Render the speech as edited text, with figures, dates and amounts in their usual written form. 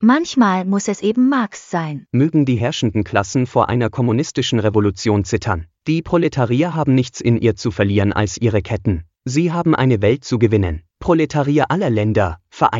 Manchmal muss es eben Marx sein. Mögen die herrschenden Klassen vor einer kommunistischen Revolution zittern. Die Proletarier haben nichts in ihr zu verlieren als ihre Ketten. Sie haben eine Welt zu gewinnen. Proletarier aller Länder,